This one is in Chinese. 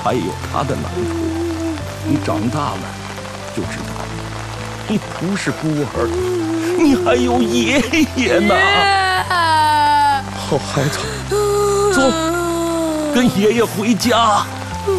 他也有他的难处。你长大了就知道了，你不是孤儿，你还有爷爷呢。好孩子，走，跟爷爷回家。